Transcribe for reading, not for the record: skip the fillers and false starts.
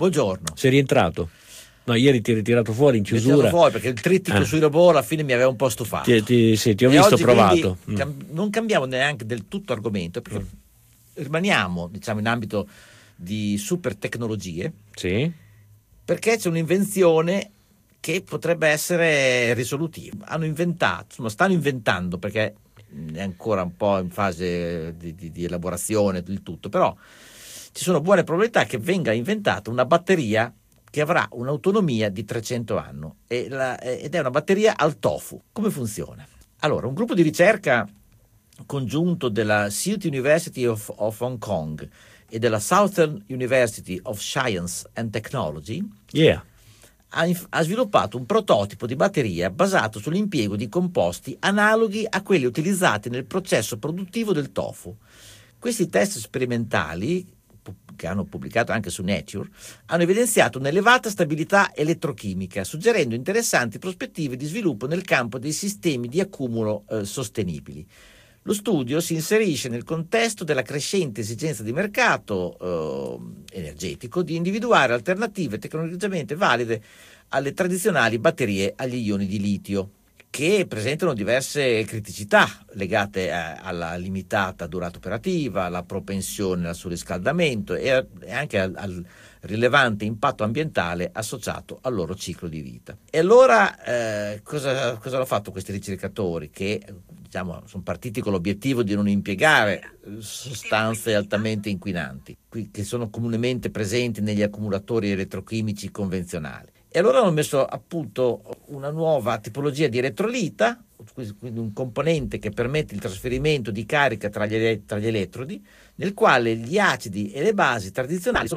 Buongiorno. Sei rientrato? No, ieri ti eri tirato fuori in chiusura. Mi fuori perché il trittico sui robot alla fine mi aveva un po' stufato. Sì, ti ho visto oggi, provato. Non cambiamo neanche del tutto argomento, perché rimaniamo, diciamo, in ambito di super tecnologie. Sì. Perché c'è un'invenzione che potrebbe essere risolutiva. Stanno inventando, perché è ancora un po' in fase di elaborazione del tutto, però ci sono buone probabilità che venga inventata una batteria che avrà un'autonomia di 300 anni ed è una batteria al tofu. Come funziona? Allora, un gruppo di ricerca congiunto della City University of Hong Kong e della Southern University of Science and Technology ha sviluppato un prototipo di batteria basato sull'impiego di composti analoghi a quelli utilizzati nel processo produttivo del tofu. Questi test sperimentali, che hanno pubblicato anche su Nature, hanno evidenziato un'elevata stabilità elettrochimica, suggerendo interessanti prospettive di sviluppo nel campo dei sistemi di accumulo sostenibili. Lo studio si inserisce nel contesto della crescente esigenza di mercato energetico di individuare alternative tecnologicamente valide alle tradizionali batterie agli ioni di litio, che presentano diverse criticità legate alla limitata durata operativa, alla propensione al surriscaldamento e anche al rilevante impatto ambientale associato al loro ciclo di vita. E allora cosa hanno fatto questi ricercatori, che diciamo sono partiti con l'obiettivo di non impiegare sostanze altamente inquinanti, che sono comunemente presenti negli accumulatori elettrochimici convenzionali. E allora hanno messo a punto una nuova tipologia di elettrolita, quindi un componente che permette il trasferimento di carica tra gli elettrodi, nel quale gli acidi e le basi tradizionali sono